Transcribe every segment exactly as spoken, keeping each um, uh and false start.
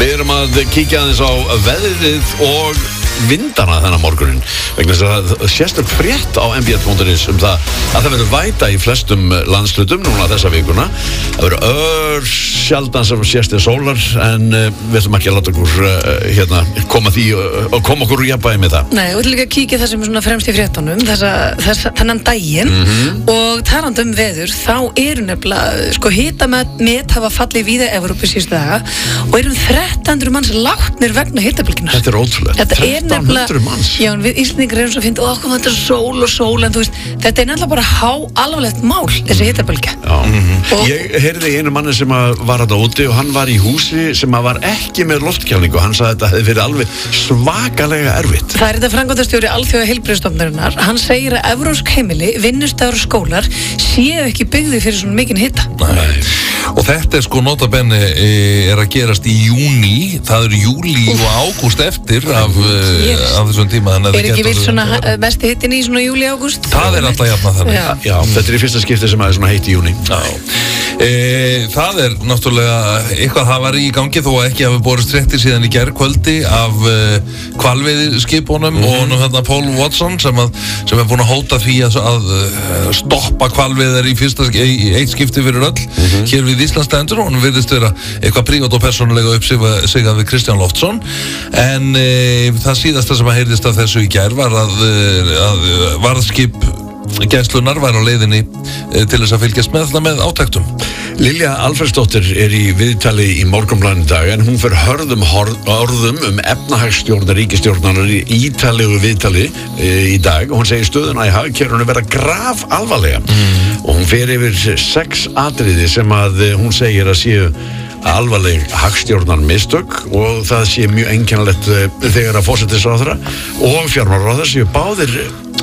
Við erum að kíkja aðeins á veðrið og vindana þennan morgunin vegna þess að sérstök frétt á m b l punktur is um það að það verður væta í flestum landslutum núna þessa vikuna. Það verður ör sjaldan sem sést í sólar en uh, við ætlum ekki að láta okkur uh, hérna, koma því og uh, koma okkur úr jafnvægi með það. Nei, við ætlum líka að kíkja það sem er svona fremst í fréttunum þessa, þessa, þennan daginn mm-hmm. og talandi um veður þá eru nefnilega, sko hitamet hafa fallið víða Evrópu síðustu daga og eru þrettán hundruð manns látnir vegna hitabylgjunnar. Þetta er ótrúlegt. þrettán hundruð manns. Já, en við Íslendingar erum svo fyndið og okkur þetta er sól og sól en þú veist, þetta er nefnilega bara há alvarlegt mál, þessi hitabylgja. Já. Mm-hmm. Ég heyrði einu manni sem var þarna úti og hann var í húsi sem var ekki með loftkælingu og hann sagði að þetta hefði verið alveg svakalega erfitt. Það er þetta framkvæmdastjóri Alþjóða heilbrigðisstofnunarinnar. Hann segir að evrópsk heimili, vinnustæður og skólar séu ekki byggði fyrir svona mikinn hita. Nei. Og þetta er sko nota bene er að gerast í júní, það eru júlí og ágúst eftir af, af þessum tíma. Er ekki vilt svona mesti hittin í svona júlí, ágúst? Það er alltaf jafna þannig. Já. Já, þetta er í fyrsta skipti sem að er svona heitt í júní. Já. E, það er náttúrulega eitthvað hafari í gangi þó að ekki hafi borist fréttir síðan í gærkvöldi af uh, hvalveiðiskipunum mm. og nú hérna Paul Watson sem, að, sem er búin að hóta því að, að uh, stoppa hvalveiðar í, fyrsta, í eitt skipti fyrir öll mm-hmm. hér við Íslandsstendur og hann virðist vera eitthvað prívat og persónulega uppsigað við Kristján Loftsson en uh, það síðasta sem að heyrðist af þessu í gær var að, uh, að varðskip gæslunar var á leiðinni til þess að fylgjast með það með átektum. Lilja Alfreðsdóttir er í viðtali í Morgunblaðinu í dag en hún fer hörðum orðum um efnahagsstjórnar ríkisstjórnar í ítalegu viðtali e, í dag og hún segir stöðuna í hagkerfinu vera graf alvarlega mm. og hún fer yfir sex atriði sem að hún segir að séu alvarleg hagstjórnar mistök og það sé mjög einkennilegt þegar að forsætisráðherra og fjármálaráðherra séu báðir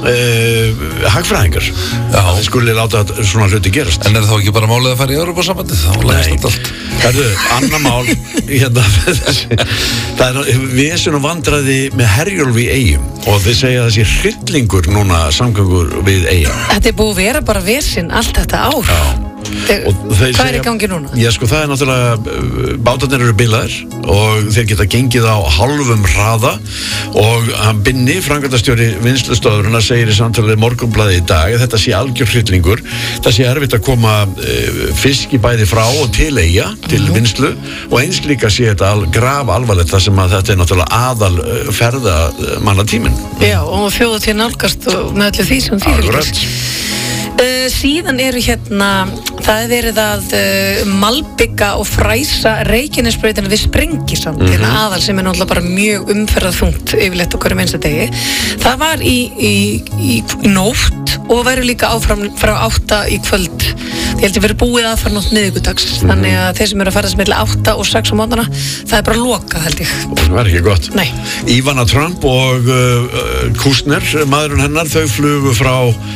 Uh, hagfræðingar það skulle láta svona hluti gerast. En er það ekki bara málið að fara í Evrópusambandið? Þá lægst þetta allt. Það er annar mál hérna, það er vesen og vandræði með Herjólfi í Eyjum og þeir segja að það sé hryllingur núna samgöngur við Eyjum. Þetta er búið að vera bara vesen allt þetta ár. Já. Þeir, hvað er í gangi núna? Já sko það er náttúrulega bátarnir eru bilaðir og þeir geta gengið á hálfum hraða og hann Binni, framkvæmdastjóri vinnslustöðurinnar segir í samtalið Morgunblaðið í dag að þetta sé algjör hryllingur, það sé erfitt að koma uh, fiski bæði frá og til Eyja, til mm-hmm. vinnslu og eins líka sé þetta al, graf alvarlegt þar sem að þetta er náttúrulega aðal uh, ferðamanna tíminn. Já og fjóða til nálgast og með öllu því sem því fylgist. Uh, síðan eru hérna, það er verið að uh, malbygga og fræsa Reykjanesbrautina við Sprengisand, mm-hmm. hérna aðal sem er náttúrulega bara mjög umferðarþungt yfirleitt á hverjum einsta degi. Það var í, í, í, í nótt og verður líka áfram frá átta í kvöld. Ég held að verður búið aðfara nótt miðvikudags, mm-hmm. þannig að þeir sem eru að ferðast milli átta og sex á mótnana, það er bara lokað held ég. Það var ekki gott. Nei. Ivana Trump og uh, Kúsner, maðurinn hennar, þau flugu frá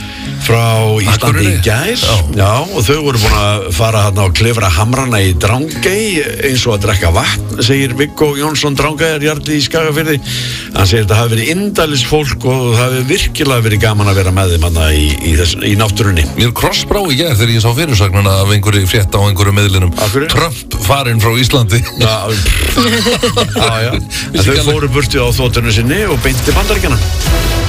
frá Íslandi í gær já. Já, og þau voru búin að fara hérna og klifra hamrana í Drangey eins og að drekka vatn, segir Viggo Jónsson Drangeyjarjarli í Skagafirði. Hann segir þetta hafi verið indælis fólk og það hafi virkilega verið gaman að vera með þeim hana í, í, þess, í náttúrunni. Mér krossbrá í gær þegar ég sá fyrirsagnuna af einhverju frétta á einhverju miðlinum. Trump farinn frá Íslandi. Já, já, já. Þau fóru burti á þoturnu sinni og beint til Bandaríkjanna.